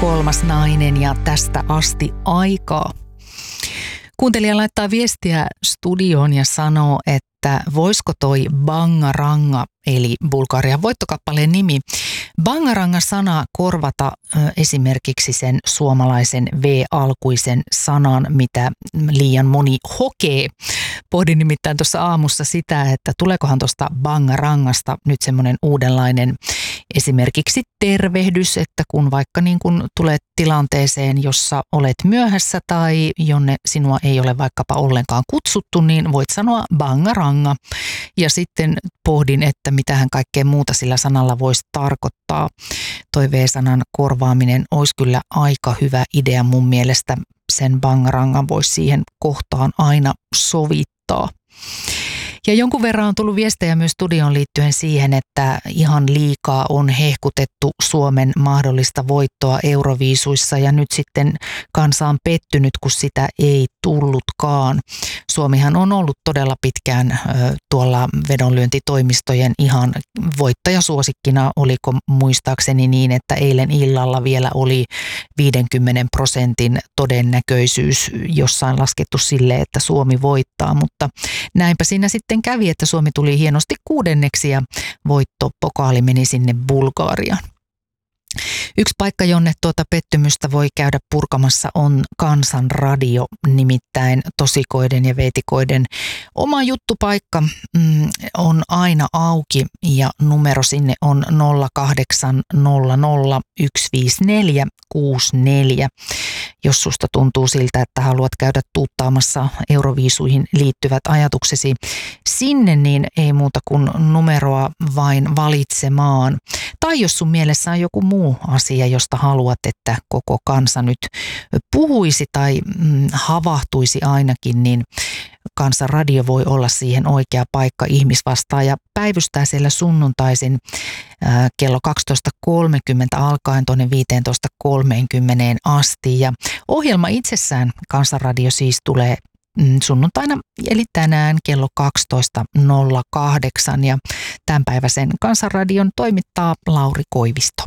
kolmas nainen ja tästä asti aikaa. Kuuntelija laittaa viestiä studioon ja sanoo, että voisiko toi Bangaranga, eli Bulgarian voittokappaleen nimi, Bangaranga-sana korvata esimerkiksi sen suomalaisen V-alkuisen sanan, mitä liian moni hokee. Pohdin nimittäin tuossa aamussa sitä, että tuleekohan tuosta Bangarangasta nyt semmoinen uudenlainen esimerkiksi tervehdys, että kun vaikka niin kun tulet tilanteeseen, jossa olet myöhässä tai jonne sinua ei ole vaikkapa ollenkaan kutsuttu, niin voit sanoa Bangaranga. Ja sitten pohdin, että mitähän kaikkea muuta sillä sanalla voisi tarkoittaa. Toi V-sanan korvaaminen olisi kyllä aika hyvä idea mun mielestä. Sen Bangarangan voisi siihen kohtaan aina sovittaa. Ja jonkun verran on tullut viestejä myös studioon liittyen siihen, että ihan liikaa on hehkutettu Suomen mahdollista voittoa Euroviisuissa ja nyt sitten kansa on pettynyt, kun sitä ei tullutkaan. Suomihan on ollut todella pitkään tuolla vedonlyöntitoimistojen ihan voittajasuosikkina, oliko muistaakseni niin, että eilen illalla vielä oli 50% todennäköisyys jossain laskettu sille, että Suomi voittaa, mutta näinpä siinä sitten kävi, että Suomi tuli hienosti 6. ja voittopokaali meni sinne Bulgariaan. Yksi paikka, jonne tuota pettymystä voi käydä purkamassa, on Kansanradio, nimittäin tosikoiden ja veetikoiden oma juttupaikka on aina auki ja numero sinne on 0800 154 64. Jos susta tuntuu siltä, että haluat käydä tuuttaamassa Euroviisuihin liittyvät ajatuksesi sinne, niin ei muuta kuin numeroa vain valitsemaan. Tai jos sun mielessä on joku muu asia, josta haluat, että koko kansa nyt puhuisi tai havahtuisi ainakin, niin Kansanradio voi olla siihen oikea paikka. Ihmisvastaaja päivystää siellä sunnuntaisin kello 12.30 alkaen tuonne 15.30 asti. Ja ohjelma itsessään Kansanradio siis tulee sunnuntaina eli tänään kello 12.08 ja tämänpäiväisen Kansanradion toimittaa Lauri Koivisto.